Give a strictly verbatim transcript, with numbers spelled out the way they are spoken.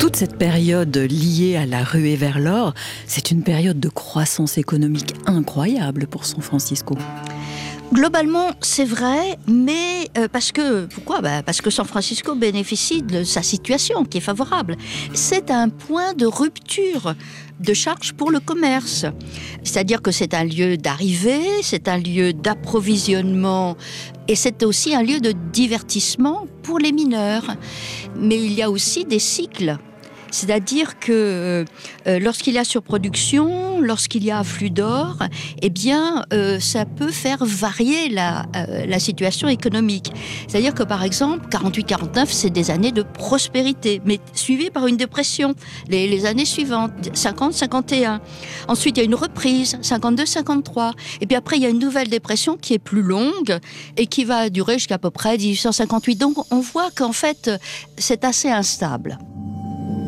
toute cette période liée à la ruée vers l'or, c'est une période de croissance économique incroyable pour San Francisco. Globalement, c'est vrai, mais euh, parce que pourquoi bah, Parce que San Francisco bénéficie de sa situation qui est favorable. C'est un point de rupture de charge pour le commerce. C'est-à-dire que c'est un lieu d'arrivée, c'est un lieu d'approvisionnement et c'est aussi un lieu de divertissement pour les mineurs. Mais il y a aussi des cycles. C'est-à-dire que euh, lorsqu'il y a surproduction, lorsqu'il y a afflux d'or, eh bien, euh, ça peut faire varier la, euh, la situation économique. C'est-à-dire que, par exemple, quarante-huit quarante-neuf, c'est des années de prospérité, mais suivies par une dépression les, les années suivantes, cinquante cinquante et un. Ensuite, il y a une reprise, cinquante-deux cinquante-trois. Et puis après, il y a une nouvelle dépression qui est plus longue et qui va durer jusqu'à peu près dix-huit cent cinquante-huit. Donc, on voit qu'en fait, c'est assez instable.